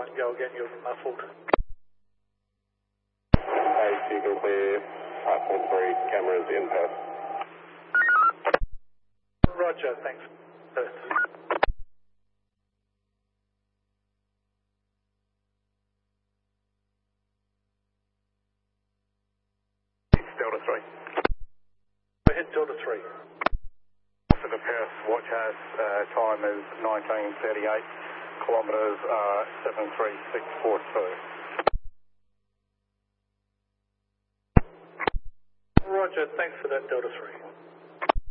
try and go again, you're muffled. Hey, you can clear platform 3, cameras in Perth. Roger, thanks. Perth. Delta 3. Go ahead, Delta 3. For the Perth watch has time is 1938, kilometres 73642. Roger, thanks for that, Delta 3.